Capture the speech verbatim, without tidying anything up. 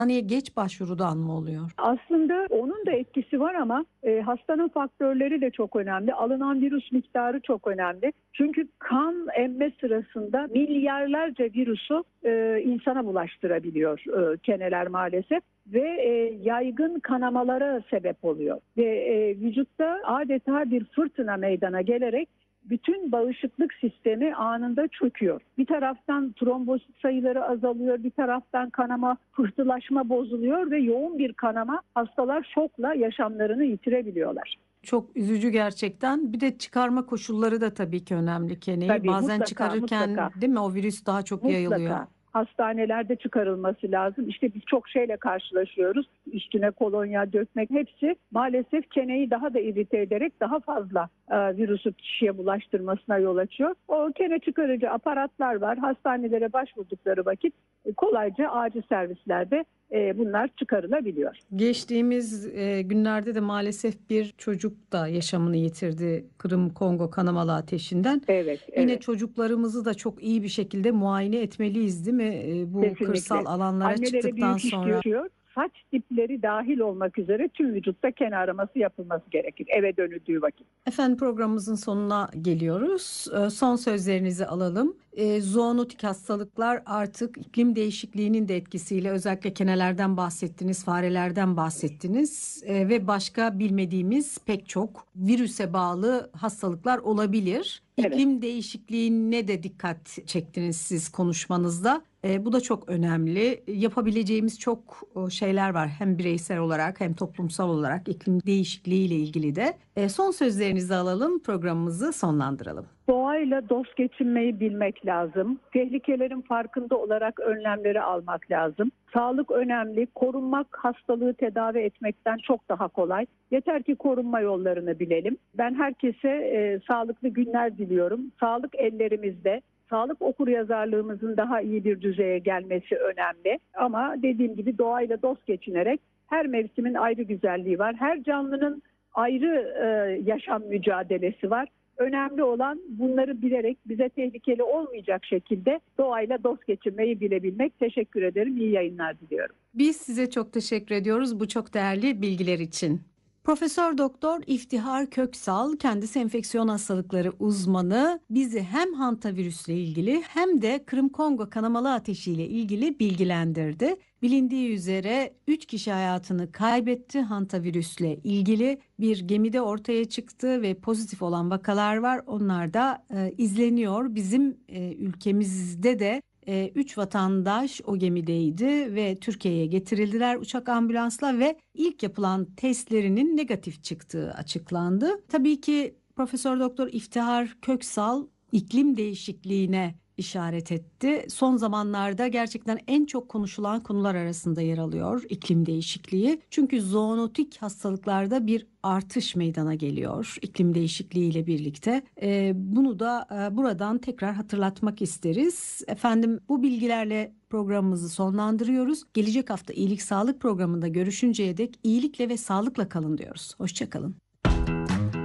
Hastaneye geç başvurudan mı oluyor? Aslında onun da etkisi var ama e, hastanın faktörleri de çok önemli. Alınan virüs miktarı çok önemli. Çünkü kan emme sırasında milyarlarca virüsü e, insana bulaştırabiliyor e, keneler maalesef. Ve e, yaygın kanamalara sebep oluyor. Ve e, vücutta adeta bir fırtına meydana gelerek bütün bağışıklık sistemi anında çöküyor. Bir taraftan trombosit sayıları azalıyor, bir taraftan kanama, pıhtılaşma bozuluyor ve yoğun bir kanama, hastalar şokla yaşamlarını yitirebiliyorlar. Çok üzücü gerçekten. Bir de çıkarma koşulları da tabii ki önemli keneyi. Tabii Bazen mutlaka çıkarırken mutlaka. değil mi o virüs daha çok yayılıyor. Mutlaka hastanelerde çıkarılması lazım. İşte biz çok şeyle karşılaşıyoruz. Üstüne kolonya dökmek hepsi maalesef keneyi daha da irite ederek daha fazla e, virüsü kişiye bulaştırmasına yol açıyor. O kene çıkarıcı aparatlar var. Hastanelere başvurdukları vakit e, kolayca acil servislerde e, bunlar çıkarılabiliyor. Geçtiğimiz e, günlerde de maalesef bir çocuk da yaşamını yitirdi Kırım-Kongo kanamalı ateşinden. Evet, Yine evet. çocuklarımızı da çok iyi bir şekilde muayene etmeliyiz değil mi? E, bu kırsal Kesinlikle. alanlara Annelere çıktıktan büyük iş sonra. düşüyor. Saç dipleri dahil olmak üzere tüm vücutta ken araması yapılması gerekir eve dönüldüğü vakit. Efendim programımızın sonuna geliyoruz. E, son sözlerinizi alalım. E, zoonotik hastalıklar artık iklim değişikliğinin de etkisiyle özellikle kenelerden bahsettiniz, farelerden bahsettiniz e, ve başka bilmediğimiz pek çok virüse bağlı hastalıklar olabilir. Evet. İklim değişikliğine de dikkat çektiniz siz konuşmanızda. E, bu da çok önemli. Yapabileceğimiz çok e, şeyler var. Hem bireysel olarak hem toplumsal olarak iklim değişikliği ile ilgili de. E, son sözlerinizi alalım, programımızı sonlandıralım. Doğayla dost geçinmeyi bilmek lazım. Tehlikelerin farkında olarak önlemleri almak lazım. Sağlık önemli. Korunmak hastalığı tedavi etmekten çok daha kolay. Yeter ki korunma yollarını bilelim. Ben herkese e, sağlıklı günler diliyorum. Sağlık ellerimizde. Sağlık okuryazarlığımızın daha iyi bir düzeye gelmesi önemli. Ama dediğim gibi doğayla dost geçinerek her mevsimin ayrı güzelliği var. Her canlının ayrı e, yaşam mücadelesi var. Önemli olan bunları bilerek bize tehlikeli olmayacak şekilde doğayla dost geçirmeyi bilebilmek. Teşekkür ederim. İyi yayınlar diliyorum. Biz size çok teşekkür ediyoruz bu çok değerli bilgiler için. Profesör Doktor İftihar Köksal, kendisi enfeksiyon hastalıkları uzmanı, bizi hem hantavirüsle ilgili hem de Kırım-Kongo kanamalı ateşiyle ilgili bilgilendirdi. Bilindiği üzere üç kişi hayatını kaybetti hantavirüsle ilgili, bir gemide ortaya çıktı ve pozitif olan vakalar var. Onlar da e, izleniyor. Bizim e, ülkemizde de üç vatandaş o gemideydi ve Türkiye'ye getirildiler uçak ambulansla ve ilk yapılan testlerinin negatif çıktığı açıklandı. Tabii ki Profesör Doktor İftihar Köksal iklim değişikliğine işaret etti. Son zamanlarda gerçekten en çok konuşulan konular arasında yer alıyor iklim değişikliği. Çünkü zoonotik hastalıklarda bir artış meydana geliyor iklim değişikliğiyle birlikte. Ee, bunu da e, buradan tekrar hatırlatmak isteriz. Efendim bu bilgilerle programımızı sonlandırıyoruz. Gelecek hafta iyilik sağlık programında görüşünceye dek iyilikle ve sağlıkla kalın diyoruz. Hoşça kalın.